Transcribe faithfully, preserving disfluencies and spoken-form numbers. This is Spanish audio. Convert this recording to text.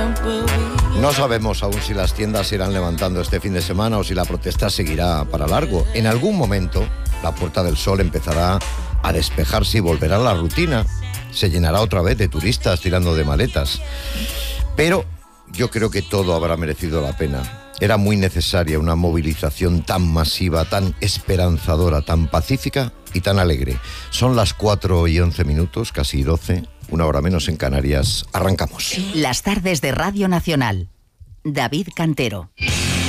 No sabemos aún si las tiendas se irán levantando este fin de semana o si la protesta seguirá para largo. En algún momento, la Puerta del Sol empezará a despejarse y volverá a la rutina. Se llenará otra vez de turistas tirando de maletas. Pero yo creo que todo habrá merecido la pena. Era muy necesaria una movilización tan masiva, tan esperanzadora, tan pacífica y tan alegre. Son las cuatro y once minutos, casi doce, una hora menos en Canarias. Arrancamos. Las tardes de Radio Nacional. David Cantero.